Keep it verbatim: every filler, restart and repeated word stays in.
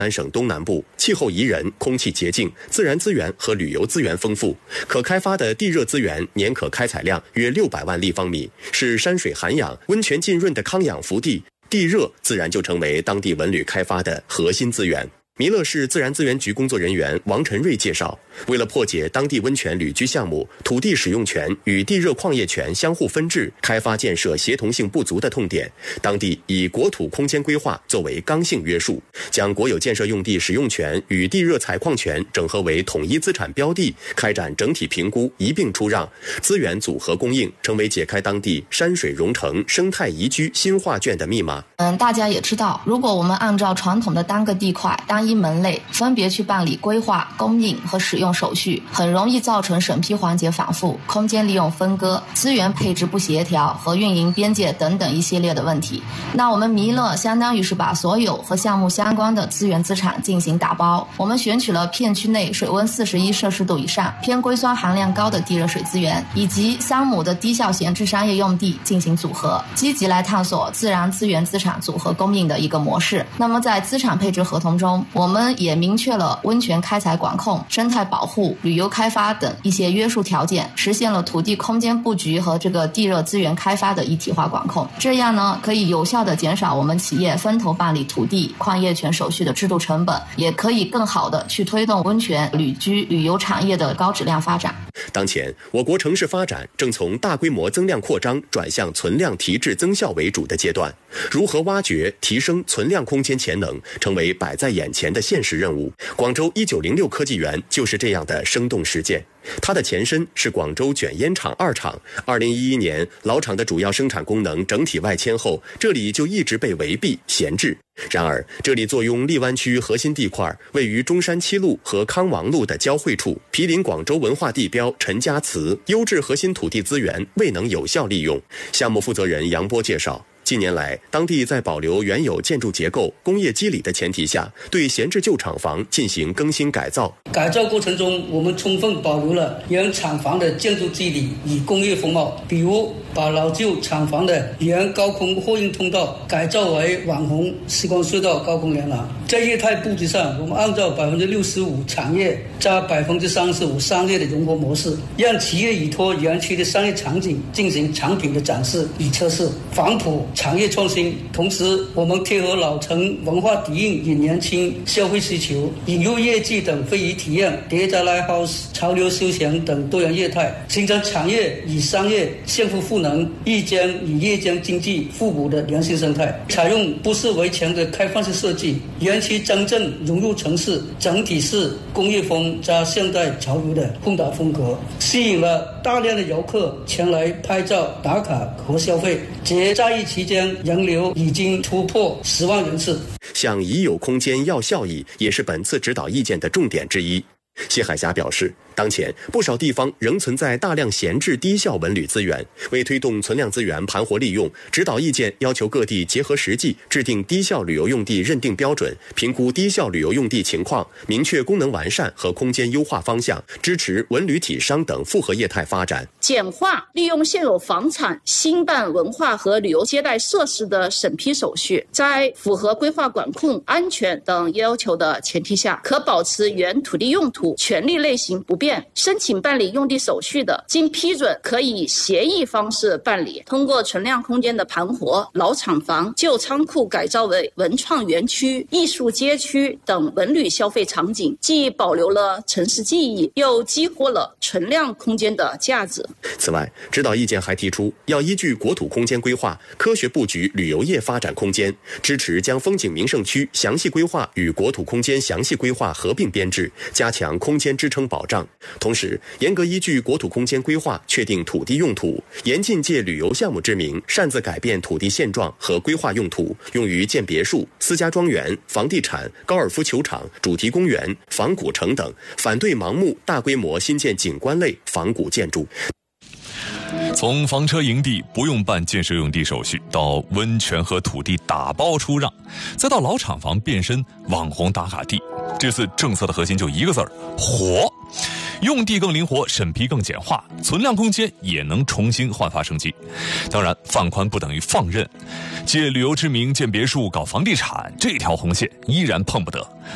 南省东南部气候宜人，空气洁净，自然资源和旅游资源丰富，可开发的地热资源年可开采量约六百万立方米，是山水涵养、温泉浸润的康养福地。地热自然就成为当地文旅开发的核心资源。弥勒市自然资源局工作人员王晨瑞介绍，为了破解当地温泉旅居项目土地使用权与地热矿业权相互分治、开发建设协同性不足的痛点，当地以国土空间规划作为刚性约束，将国有建设用地使用权与地热采矿权整合为统一资产标的，开展整体评估，一并出让，资源组合供应，成为解开当地山水融成、生态宜居新画卷的密码。 嗯，大家也知道，如果我们按照传统的单个地块、单一门类分别去办理规划、供应和使用手续，很容易造成审批环节反复、空间利用分割、资源配置不协调和运营边界等等一系列的问题。那我们弥勒相当于是把所有和项目相关的资源资产进行打包，我们选取了片区内水温四十一摄氏度以上、偏硅酸含量高的地热水资源，以及三亩的低效闲置商业用地进行组合，积极来探索自然资源资产组合供应的一个模式。那么在资产配置合同中，我们也明确了温泉开采管控、生态保护、旅游开发等一些约束条件，实现了土地空间布局和这个地热资源开发的一体化管控。这样呢，可以有效地减少我们企业分头办理土地、矿业权手续的制度成本，也可以更好地去推动温泉旅居旅游产业的高质量发展。 当前，我国城市发展正从大规模增量扩张转向存量提质增效为主的阶段，如何挖掘、提升存量空间潜能，成为摆在眼前的现实任务。广州一九零六科技园就是这样的生动实践。它的前身是广州卷烟厂二厂，二零一一年老厂的主要生产功能整体外迁后，这里就一直被围蔽闲置。然而，这里坐拥荔湾区核心地块，位于中山七路和康王路的交汇处，毗邻广州文化地标陈家祠，优质核心土地资源未能有效利用。项目负责人杨波介绍，近年来，当地在保留原有建筑结构、工业基理的前提下，对闲置旧厂房进行更新改造。 改造过程中，我们充分保留了原厂房的建筑基理与工业风貌，比如把老旧厂房的原高空货运通道改造为网红时光隧道高空连廊。在业态布局上，我们按照百分之六十五产业加百分之三十五商业的融合模式，让企业依托园区的商业场景进行产品的展示与测试，反哺产业创新。同时，我们贴合老城文化底蕴与年轻消费需求，引入业绩等非遗体验、叠加 Lighthouse、潮流休闲等多元业态，形成产业与商业相互赋能、日间与夜间经济互补的良性生态。采用不是围墙的开放式设计，园区真正融入城市，整体是工业风加现代潮流的混搭风格，吸引了大量的游客前来拍照打卡和消费。节假日期间，人流已经突破十万人次。 向已有空间要效益，也是本次指导意见的重点之一。谢海霞表示，当前不少地方仍存在大量闲置低效文旅资源，为推动存量资源盘活利用，指导意见要求各地结合实际，制定低效旅游用地认定标准，评估低效旅游用地情况，明确功能完善和空间优化方向，支持文旅体商等复合业态发展， 简化利用现有房产新办文化和旅游接待设施的审批手续，在符合规划管控、安全等要求的前提下，可保持原土地用途、权利类型不变。申请办理用地手续的，经批准可以协议方式办理。通过存量空间的盘活，老厂房、旧仓库改造为文创园区、艺术街区等文旅消费场景，既保留了城市记忆，又激活了存量空间的价值。 此外，指导意见还提出，要依据国土空间规划，科学布局旅游业发展空间，支持将风景名胜区详细规划与国土空间详细规划合并编制，加强空间支撑保障。同时，严格依据国土空间规划确定土地用途，严禁借旅游项目之名擅自改变土地现状和规划用途，用于建别墅、私家庄园、房地产、高尔夫球场、主题公园、仿古城等，反对盲目大规模新建景观类仿古建筑。 从房车营地不用办建设用地手续，到温泉和土地打包出让，再到老厂房变身网红打卡地，这次政策的核心就一个字儿：活。用地更灵活，审批更简化，存量空间也能重新焕发生机。当然，放宽不等于放任，借旅游之名建别墅搞房地产，这条红线依然碰不得。